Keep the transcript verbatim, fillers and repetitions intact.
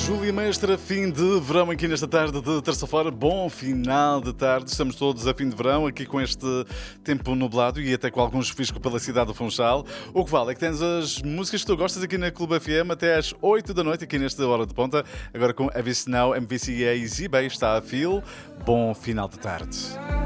Júlia Mestra, fim de verão aqui nesta tarde de terça-feira. Bom final de tarde. Estamos todos a fim de verão, aqui com este tempo nublado e até com algum chuvisco pela cidade do Funchal. O que vale é que tens as músicas que tu gostas aqui na Clube F M até às oito da noite, aqui nesta hora de ponta. Agora com a Vice Now, M V C A e Z-Bay está a fil. Bom final de tarde.